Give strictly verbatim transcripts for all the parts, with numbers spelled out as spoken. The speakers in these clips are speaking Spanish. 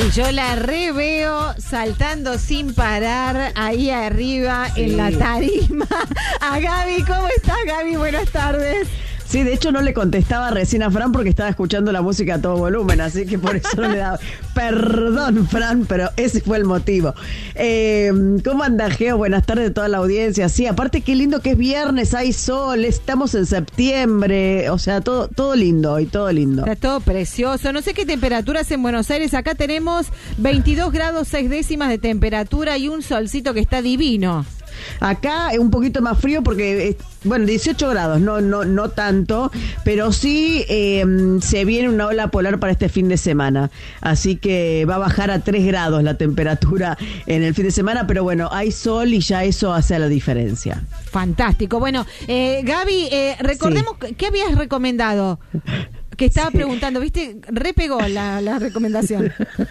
Y yo la reveo saltando sin parar ahí arriba sí. en la tarima. A Gaby, ¿cómo estás, Gaby? Buenas tardes. Sí, de hecho no le contestaba recién a Fran porque estaba escuchando la música a todo volumen, así que por eso no le daba. Perdón, Fran, pero ese fue el motivo. Eh, ¿Cómo anda, Geo? Buenas tardes a toda la audiencia. Sí, aparte qué lindo que es viernes, hay sol, estamos en septiembre, o sea, todo, todo lindo y todo lindo. Está todo precioso. No sé qué temperaturas en Buenos Aires. Acá tenemos veintidós grados seis décimas de temperatura y un solcito que está divino. Acá es un poquito más frío porque, bueno, dieciocho grados, no no no tanto, pero sí eh, se viene una ola polar para este fin de semana, así que va a bajar a tres grados la temperatura en el fin de semana, pero bueno, hay sol y ya eso hace la diferencia. Fantástico. Bueno, eh, Gaby, eh, recordemos, sí. ¿qué habías recomendado? Que estaba sí. preguntando, ¿viste? Repegó la, la recomendación.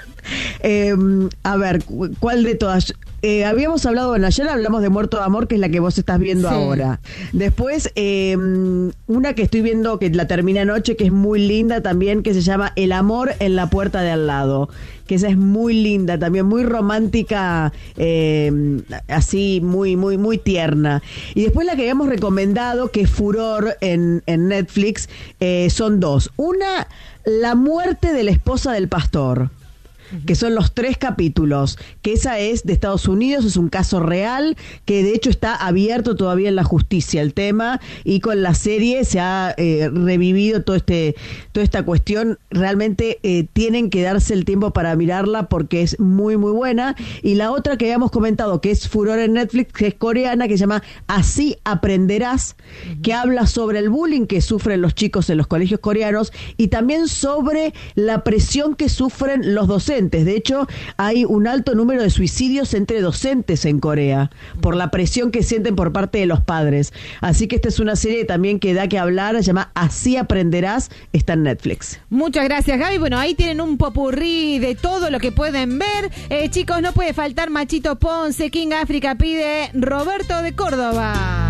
eh, a ver, ¿cuál de todas? Eh, habíamos hablado, bueno, ayer hablamos de Muerto de Amor, que es la que vos estás viendo sí. ahora. Después, eh, una que estoy viendo, que la terminé anoche, que es muy linda también, que se llama El amor en la puerta de al lado. Que esa es muy linda, también muy romántica, eh, así muy, muy, muy tierna. Y después la que habíamos recomendado, que es furor en, en Netflix, eh, son dos. Una, La muerte de la esposa del pastor, que son los tres capítulos, que esa es de Estados Unidos, es un caso real, que de hecho está abierto todavía en la justicia el tema, y con la serie se ha eh, revivido todo este, toda esta cuestión. Realmente eh, tienen que darse el tiempo para mirarla porque es muy muy buena. Y la otra que habíamos comentado, que es furor en Netflix, que es coreana, que se llama Así aprenderás, uh-huh. que habla sobre el bullying que sufren los chicos en los colegios coreanos y también sobre la presión que sufren los docentes. De hecho, hay un alto número de suicidios entre docentes en Corea por la presión que sienten por parte de los padres. Así que esta es una serie también que da que hablar, se llama Así aprenderás, está en Netflix. Muchas gracias, Gaby. Bueno, ahí tienen un popurrí de todo lo que pueden ver. Eh, chicos, no puede faltar Machito Ponce, King África pide Roberto de Córdoba.